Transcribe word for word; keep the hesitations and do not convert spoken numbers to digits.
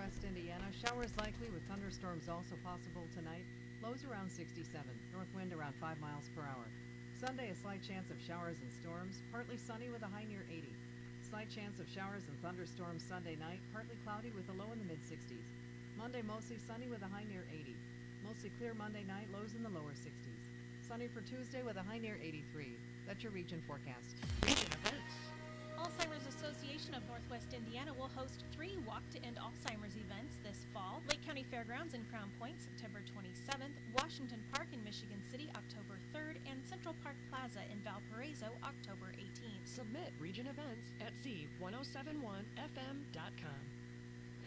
northwest Indiana. Showers likely with thunderstorms also possible tonight. Lows around sixty-seven. North wind around five miles per hour. Sunday, a slight chance of showers and storms. Partly sunny with a high near eighty. Slight chance of showers and thunderstorms Sunday night. Partly cloudy with a low in the mid-sixties. Monday, mostly sunny with a high near eighty. Mostly clear Monday night. Lows in the lower sixties. Sunny for Tuesday with a high near eighty-three. That's your region forecast. Region events. Alzheimer's Association of Northwest Indiana will host three Walk to End Alzheimer's events this fall. Lake County Fairgrounds in Crown Point, September twenty-seventh, Washington Park in Michigan City, October third, and Central Park Plaza in Valparaiso, October eighteenth. Submit region events at Z ten seventy-one F M dot com.